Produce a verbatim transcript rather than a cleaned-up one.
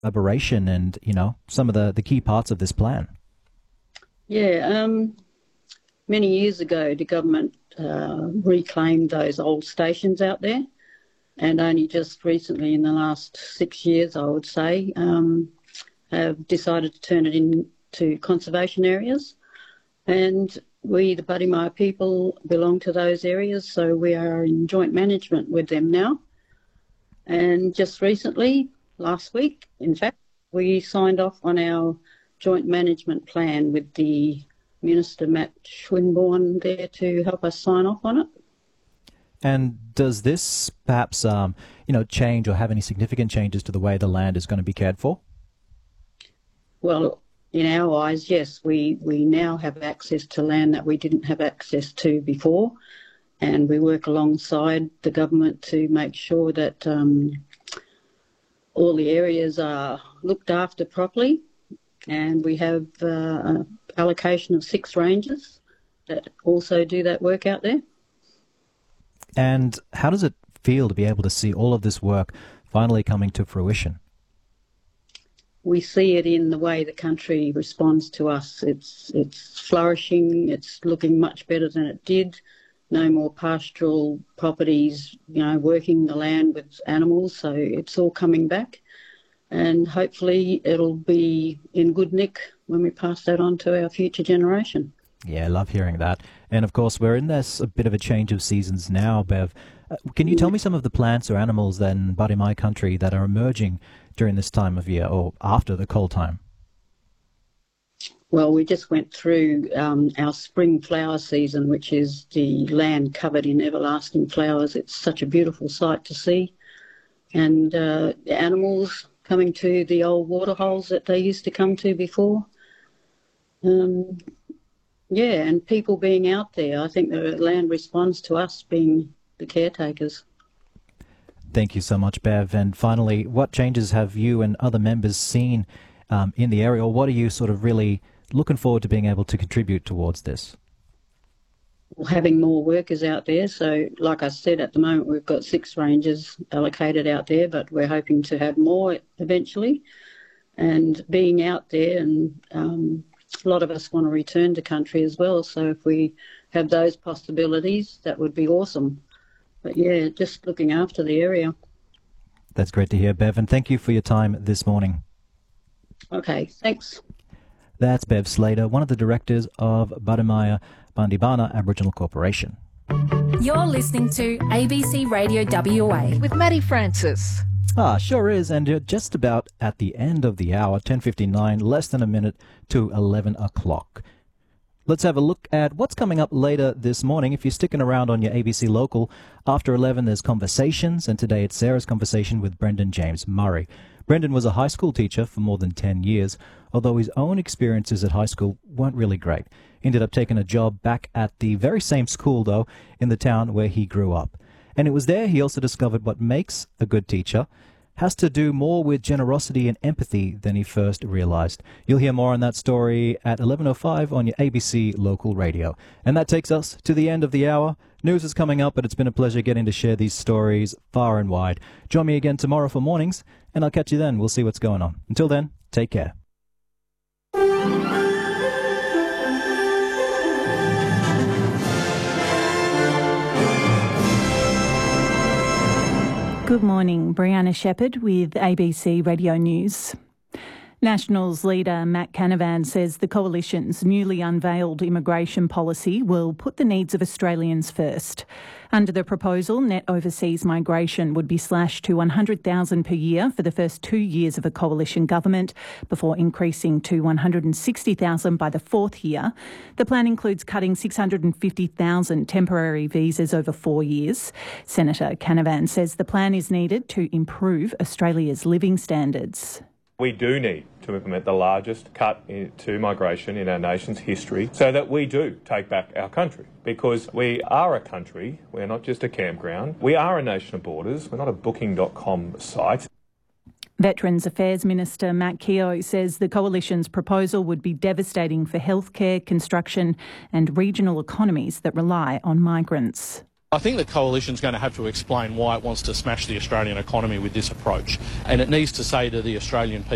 elaboration and, you know, some of the, the key parts of this plan. Yeah, um, many years ago, the government uh, reclaimed those old stations out there, and only just recently, in the last six years, I would say, um, have decided to turn it into conservation areas. And we, the Budimaya people, belong to those areas, so we are in joint management with them now. And just recently, last week, in fact, we signed off on our joint management plan with the Minister, Matt Swinburne, there to help us sign off on it. And does this perhaps, um, you know, change or have any significant changes to the way the land is going to be cared for? Well, in our eyes, yes, we, we now have access to land that we didn't have access to before, and we work alongside the government to make sure that um, all the areas are looked after properly, and we have uh, an allocation of six rangers that also do that work out there. And how does it feel to be able to see all of this work finally coming to fruition? We see it in the way the country responds to us. It's it's flourishing. It's looking much better than it did. No more pastoral properties, you know, working the land with animals. So it's all coming back, and hopefully it'll be in good nick when we pass that on to our future generation. Yeah, I love hearing that. And of course, we're in this a bit of a change of seasons now, Bev. Uh, can you tell me some of the plants or animals in Budimaya country that are emerging during this time of year or after the cold time? Well, we just went through um, our spring flower season, which is the land covered in everlasting flowers. It's such a beautiful sight to see. And uh, the animals coming to the old waterholes that they used to come to before. Um, yeah, and people being out there. I think the land responds to us being the caretakers. Thank you so much, Bev. And finally, what changes have you and other members seen um, in the area, or what are you sort of really looking forward to being able to contribute towards this? Well, having more workers out there. So, like I said, at the moment we've got six rangers allocated out there, but we're hoping to have more eventually. And being out there, and um, a lot of us want to return to country as well. So if we have those possibilities, that would be awesome. But yeah, just looking after the area. That's great to hear, Bev, and thank you for your time this morning. Okay, thanks. That's Bev Slater, one of the directors of Budimaya Bandibana Aboriginal Corporation. You're listening to A B C Radio W A with Maddie Francis. Ah, sure is, and you're just about at the end of the hour, ten fifty-nine, less than a minute to eleven o'clock. Let's have a look at what's coming up later this morning. If you're sticking around on your A B C Local, after eleven there's Conversations, and today it's Sarah's conversation with Brendan James Murray. Brendan was a high school teacher for more than ten years, although his own experiences at high school weren't really great. He ended up taking a job back at the very same school, though, in the town where he grew up. And it was there he also discovered what makes a good teacher has to do more with generosity and empathy than he first realized. You'll hear more on that story at eleven oh five on your A B C Local Radio. And that takes us to the end of the hour. News is coming up, but it's been a pleasure getting to share these stories far and wide. Join me again tomorrow for mornings, and I'll catch you then. We'll see what's going on. Until then, take care. Good morning, Brianna Shepherd with A B C Radio News. Nationals leader Matt Canavan says the Coalition's newly unveiled immigration policy will put the needs of Australians first. Under the proposal, net overseas migration would be slashed to one hundred thousand per year for the first two years of a Coalition government, before increasing to one hundred sixty thousand by the fourth year. The plan includes cutting six hundred fifty thousand temporary visas over four years. Senator Canavan says the plan is needed to improve Australia's living standards. We do need to implement the largest cut to migration in our nation's history so that we do take back our country, because we are a country, we're not just a campground, we are a nation of borders, we're not a booking dot com site. Veterans Affairs Minister Matt Keogh says the Coalition's proposal would be devastating for healthcare, construction and regional economies that rely on migrants. I think the Coalition's going to have to explain why it wants to smash the Australian economy with this approach, and it needs to say to the Australian people